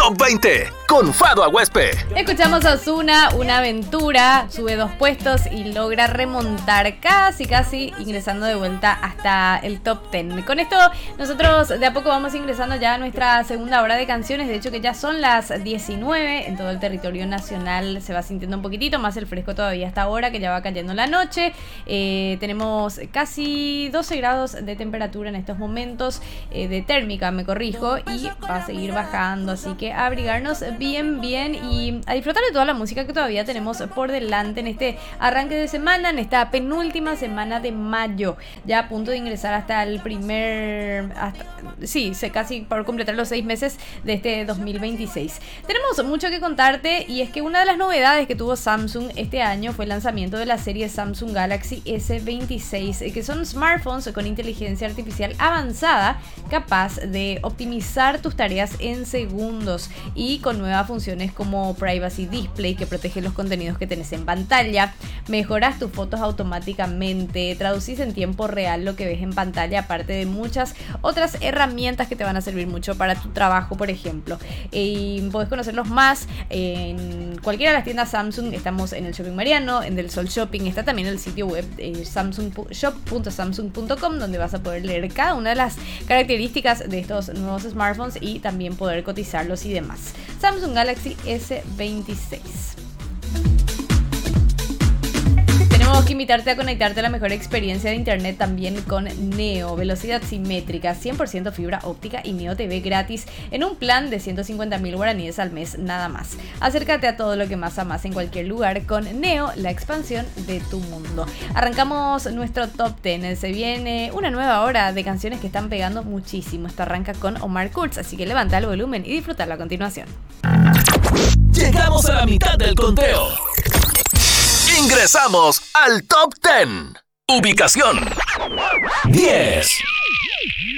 Top 20 con Fado Aguespe. Escuchamos a Ozuna, Una Aventura, sube 2 puestos y logra remontar casi ingresando de vuelta hasta el Top 10. Con esto nosotros de a poco vamos ingresando ya a nuestra segunda hora de canciones, de hecho que ya son las 19 en todo el territorio nacional, se va sintiendo un poquitito más el fresco todavía hasta ahora que ya va cayendo la noche. Tenemos casi 12 grados de temperatura en estos momentos, de térmica me corrijo, y va a seguir bajando, así que a abrigarnos bien y a disfrutar de toda la música que todavía tenemos por delante en este arranque de semana, en esta penúltima semana de mayo, ya a punto de ingresar hasta el casi por completar los 6 meses de este 2026. Tenemos mucho que contarte, y es que una de las novedades que tuvo Samsung este año fue el lanzamiento de la serie Samsung Galaxy S26, que son smartphones con inteligencia artificial avanzada, capaz de optimizar tus tareas en segundos y con nuevas funciones como Privacy Display, que protege los contenidos que tenés en pantalla, mejoras tus fotos automáticamente, traducís en tiempo real lo que ves en pantalla, aparte de muchas otras herramientas que te van a servir mucho para tu trabajo, por ejemplo. Y podés conocerlos más en cualquiera de las tiendas Samsung. Estamos en el Shopping Mariano, en Del Sol Shopping, está también el sitio web shop.samsung.com, donde vas a poder leer cada una de las características de estos nuevos smartphones y también poder cotizarlos y demás. Samsung Galaxy S26. Tenemos que invitarte a conectarte a la mejor experiencia de internet también con Neo. Velocidad simétrica, 100% fibra óptica y Neo TV gratis en un plan de 150.000 guaraníes al mes nada más. Acércate a todo lo que más amas en cualquier lugar con Neo, la expansión de tu mundo. Arrancamos nuestro Top 10. Se viene una nueva hora de canciones que están pegando muchísimo. Esto arranca con Omar Kurz, así que levanta el volumen y disfrútalo a continuación. Llegamos a la mitad del conteo. Ingresamos al Top 10. Ubicación 10.